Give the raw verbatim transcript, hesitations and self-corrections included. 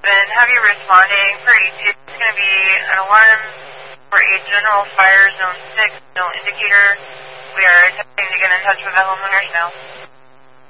been heavy responding for E T. It's going to be an alarm for a general fire zone six, no indicator. We are attempting to get in touch with the homeowners now.